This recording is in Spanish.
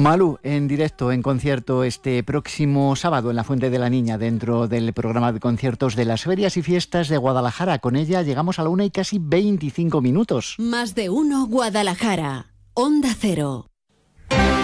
Malú en directo, en concierto, este próximo sábado en la Fuente de la Niña, dentro del programa de conciertos de las Ferias y Fiestas de Guadalajara. Con ella llegamos a la 1:25. Más de uno Guadalajara. Onda Cero.